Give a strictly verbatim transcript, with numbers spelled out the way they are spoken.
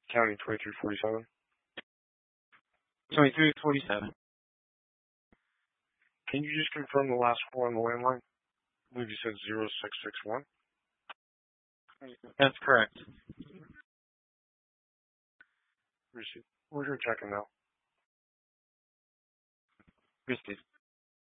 County twenty-three forty-seven. twenty-three forty-seven. Can you just confirm the last four on the landline? I believe you said zero six six one. That's correct. Receive. We're checking now. Received.